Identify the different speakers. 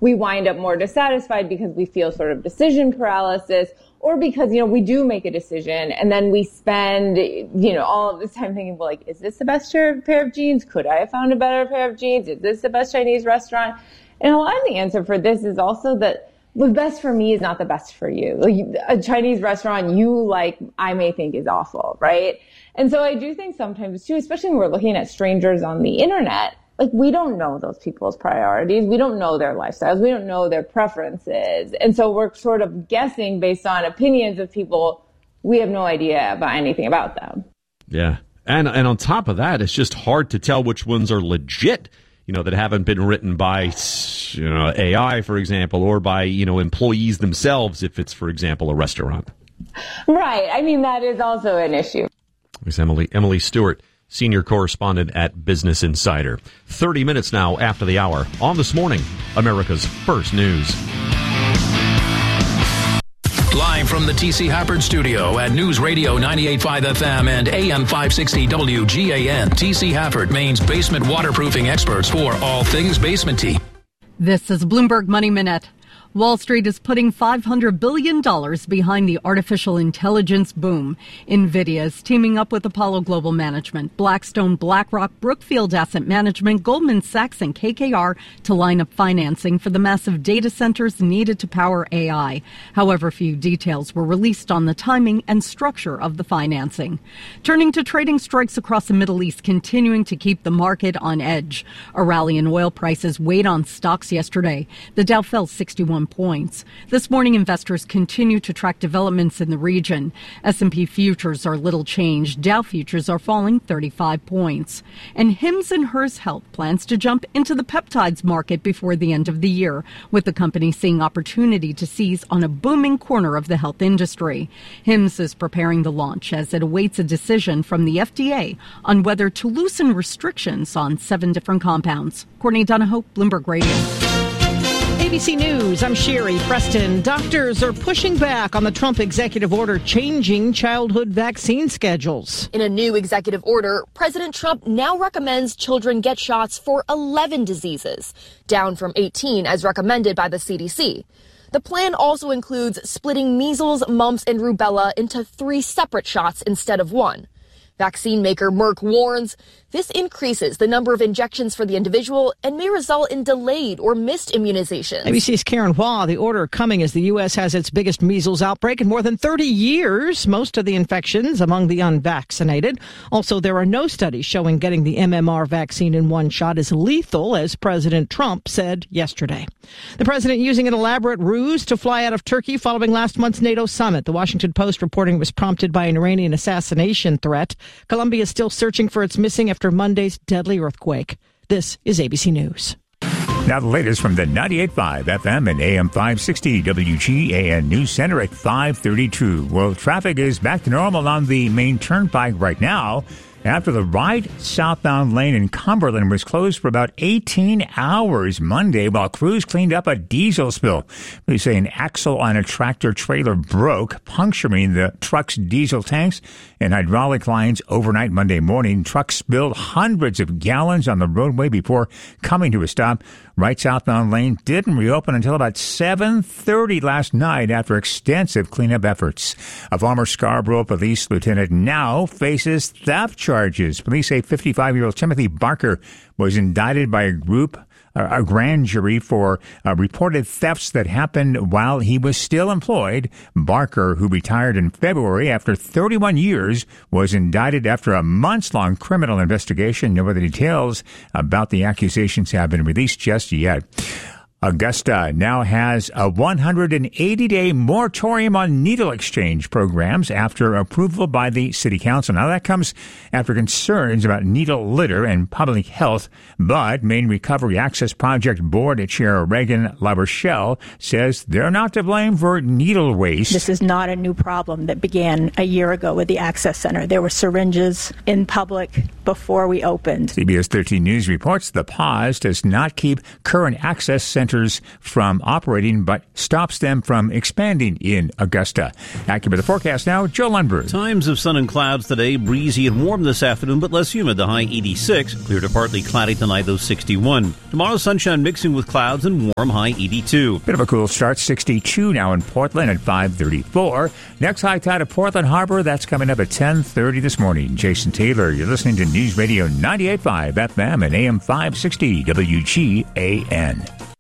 Speaker 1: we wind up more dissatisfied because we feel sort of decision paralysis, or because, we do make a decision and then we spend, all of this time thinking, well, like, is this the best pair of jeans? Could I have found a better pair of jeans? Is this the best Chinese restaurant? And a lot of the answer for this is also that the best for me is not the best for you. Like, a Chinese restaurant you like, I may think is awful, right? And so I do think sometimes too, especially when we're looking at strangers on the internet, like, we don't know those people's priorities. We don't know their lifestyles. We don't know their preferences. And so we're sort of guessing based on opinions of people. We have no idea about anything about them.
Speaker 2: Yeah. And on top of that, it's just hard to tell which ones are legit, that haven't been written by, AI, for example, or by, employees themselves, if it's, for example, a restaurant.
Speaker 1: Right. I mean, that is also an issue.
Speaker 2: There's Emily Stewart, senior correspondent at Business Insider. 30 minutes now after the hour on This Morning, America's First News.
Speaker 3: Live from the T.C. Hafford studio at News Radio 98.5 FM and AM 560 WGAN, T.C. Hafford, Maine's basement waterproofing experts for all things basement-y.
Speaker 4: This is Bloomberg Money Minute. Wall Street is putting $500 billion behind the artificial intelligence boom. NVIDIA is teaming up with Apollo Global Management, Blackstone, BlackRock, Brookfield Asset Management, Goldman Sachs, and KKR to line up financing for the massive data centers needed to power AI. However, few details were released on the timing and structure of the financing. Turning to trading, strikes across the Middle East continuing to keep the market on edge. A rally in oil prices weighed on stocks yesterday. The Dow fell 61 points. This morning, investors continue to track developments in the region. S&P futures are little changed. Dow futures are falling 35 points. And Hims & Hers Health plans to jump into the peptides market before the end of the year, with the company seeing opportunity to seize on a booming corner of the health industry. Hims is preparing the launch as it awaits a decision from the FDA on whether to loosen restrictions on 7 different compounds. Courtney Donahoe, Bloomberg Radio.
Speaker 5: ABC News, I'm Sherry Preston. Doctors are pushing back on the Trump executive order changing childhood vaccine schedules.
Speaker 6: In a new executive order, President Trump now recommends children get shots for 11 diseases, down from 18 as recommended by the CDC. The plan also includes splitting measles, mumps, and rubella into 3 separate shots instead of 1. Vaccine maker Merck warns this increases the number of injections for the individual and may result in delayed or missed immunizations.
Speaker 5: ABC's Karen Hua. The order coming as the U.S. has its biggest measles outbreak in more than 30 years. Most of the infections among the unvaccinated. Also, there are no studies showing getting the MMR vaccine in one shot is lethal, as President Trump said yesterday. The president using an elaborate ruse to fly out of Turkey following last month's NATO summit. The Washington Post reporting it was prompted by an Iranian assassination threat. Colombia is still searching for its missing after Monday's deadly earthquake. This is ABC News.
Speaker 7: Now the latest from the 98.5 FM and AM 560 WGAN News Center at 5:32. Well, traffic is back to normal on the main turnpike right now, after the right southbound lane in Cumberland was closed for about 18 hours Monday while crews cleaned up a diesel spill. They say an axle on a tractor trailer broke, puncturing the truck's diesel tanks and hydraulic lines overnight Monday morning. Trucks spilled hundreds of gallons on the roadway before coming to a stop. Right southbound lane didn't reopen until about 7:30 last night after extensive cleanup efforts. A former Scarborough police lieutenant now faces theft charges. Police say 55-year-old Timothy Barker was indicted by a grand jury for reported thefts that happened while he was still employed. Barker, who retired in February after 31 years, was indicted after a months-long criminal investigation. No other details about the accusations have been released just yet. Augusta now has a 180-day moratorium on needle exchange programs after approval by the city council. Now, that comes after concerns about needle litter and public health. But Maine Recovery Access Project Board Chair Reagan LaRochelle says they're not to blame for needle waste.
Speaker 8: This is not a new problem that began a year ago with the Access Center. There were syringes in public before we opened.
Speaker 7: CBS 13 News reports the pause does not keep current Access Center centers from operating, but stops them from expanding in Augusta. AccuWeather forecast now, Joe Lundberg.
Speaker 9: Times of sun and clouds today, breezy and warm this afternoon, but less humid. The high 86, clear to partly cloudy tonight, though 61. Tomorrow, sunshine mixing with clouds and warm, high 82.
Speaker 7: Bit of a cool start, 62 now in Portland at 5:34. Next high tide at Portland Harbor, that's coming up at 10:30 this morning. Jason Taylor, you're listening to News Radio 98.5 FM and AM 560 WGAN.